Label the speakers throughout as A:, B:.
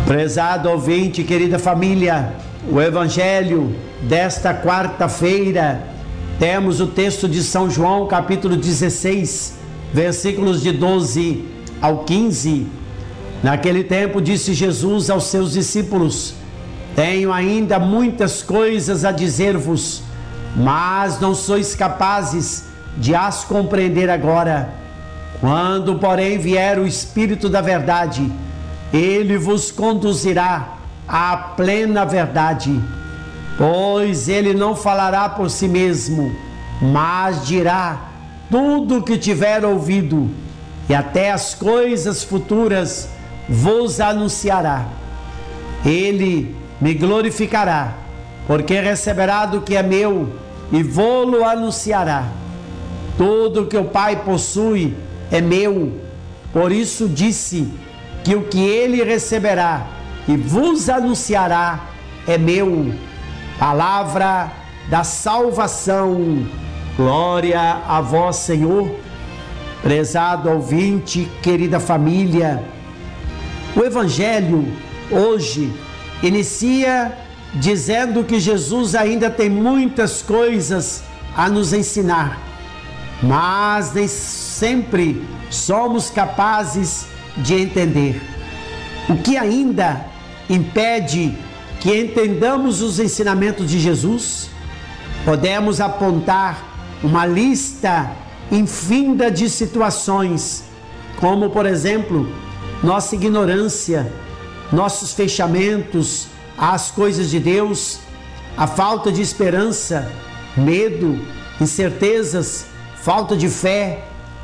A: Prezado ouvinte, querida família, o Evangelho desta quarta-feira, temos o texto de São João, capítulo 16, versículos de 12 ao 15. Naquele tempo disse Jesus aos seus discípulos: tenho ainda muitas coisas a dizer-vos, mas não sois capazes de as compreender agora. Quando, porém, vier o Espírito da verdade, ele vos conduzirá à plena verdade, pois ele não falará por si mesmo, mas dirá tudo o que tiver ouvido, e até as coisas futuras vos anunciará. Ele me glorificará, porque receberá do que é meu e vô-lo anunciará. Tudo que o Pai possui é meu, por isso disse que o que ele receberá e vos anunciará é meu. Palavra da salvação. Glória a vós, Senhor. Prezado ouvinte, querida família, o Evangelho hoje inicia dizendo que Jesus ainda tem muitas coisas a nos ensinar, mas nem sempre somos capazes de entender. O que ainda impede que entendamos os ensinamentos de Jesus? Podemos apontar uma lista infinda de situações, como, por exemplo, nossa ignorância, nossos fechamentos às coisas de Deus, a falta de esperança, medo, incertezas, falta de fé.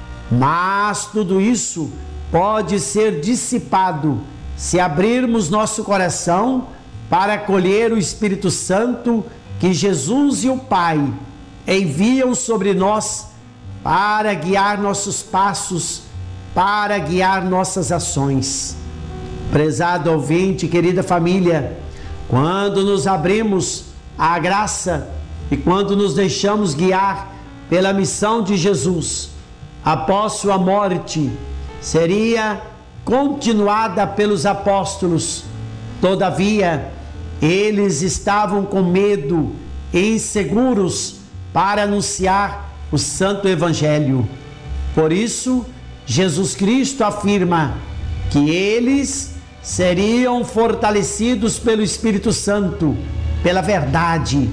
A: Mas tudo isso pode ser dissipado se abrirmos nosso coração para acolher o Espírito Santo que Jesus e o Pai enviam sobre nós para guiar nossos passos, para guiar nossas ações. Prezado ouvinte, querida família, quando nos abrimos à graça e quando nos deixamos guiar pela missão de Jesus, após sua morte, seria continuada pelos apóstolos. Todavia, eles estavam com medo e inseguros para anunciar o Santo Evangelho. Por isso, Jesus Cristo afirma que eles seriam fortalecidos pelo Espírito Santo, pela verdade.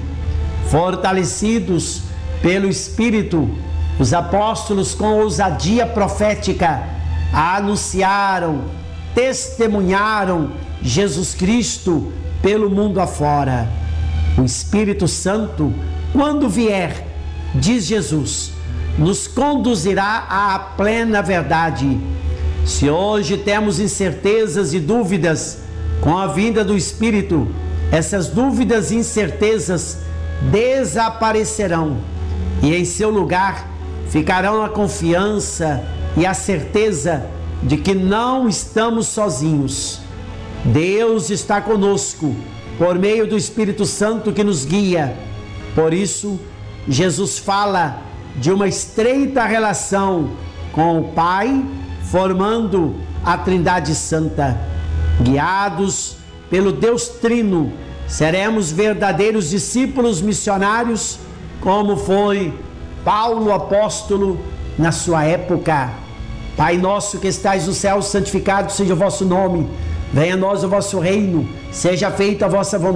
A: Fortalecidos pelo Espírito, os apóstolos, com ousadia profética, anunciaram, testemunharam Jesus Cristo pelo mundo afora. O Espírito Santo, quando vier, diz Jesus, nos conduzirá à plena verdade. Se hoje temos incertezas e dúvidas, com a vinda do Espírito, essas dúvidas e incertezas desaparecerão e em seu lugar ficarão a confiança e a certeza de que não estamos sozinhos. Deus está conosco por meio do Espírito Santo que nos guia. Por isso, Jesus fala de uma estreita relação com o Pai, formando a Trindade Santa. Guiados pelo Deus Trino, seremos verdadeiros discípulos missionários, como foi Paulo apóstolo na sua época. Pai nosso que estais no céu, santificado seja o vosso nome. Venha a nós o vosso reino. Seja feita a vossa vontade